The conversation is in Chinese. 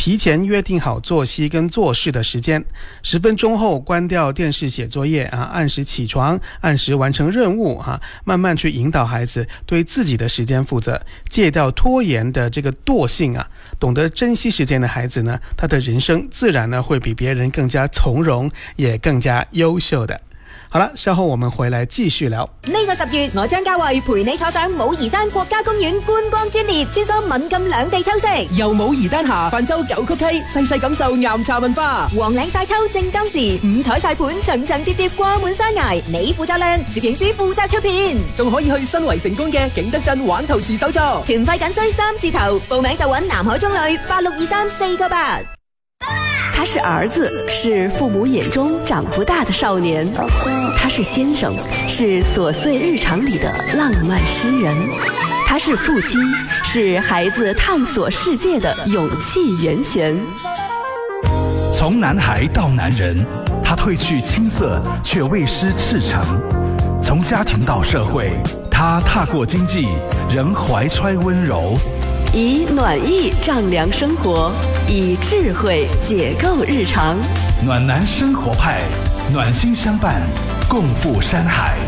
提前约定好作息跟做事的时间，10分钟后关掉电视写作业按时起床，按时完成任务慢慢去引导孩子对自己的时间负责，戒掉拖延的这个惰性懂得珍惜时间的孩子呢，他的人生自然呢会比别人更加从容，也更加优秀的。好了，稍后我们回来继续聊。 呢個10月，我張家慧陪你坐上武夷山國家公園觀光專列，穿梭閩贛兩地秋色， 由武夷丹霞泛舟九曲溪，細細感受岩茶文化。 黃嶺曬秋正當時，五彩曬盤層層疊疊掛滿山崖，你負責亮，攝影師負責出片， 仲可以去新圍成功嘅景德鎮玩陶瓷手作。 團費僅需3字頭，報名就揾南海中旅8623-498。 他是兒子，是父母眼中長不大的少年；他是先生，是瑣碎日常裡的浪漫詩人；他是父親，是孩子探索世界的勇氣源泉。 從男孩到男人，他褪去青澀，卻未失赤誠；從家庭到社會，他踏過經濟，仍懷揣溫柔。 以暖意丈量生活，以智慧解構日常。 暖男生活派，暖心相伴，共赴山海。